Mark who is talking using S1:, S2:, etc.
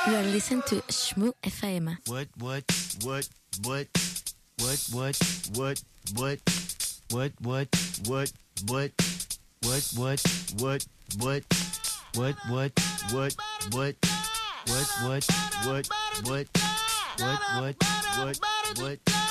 S1: You are listening to Shmoo FM.
S2: What, what, what, what, what, what.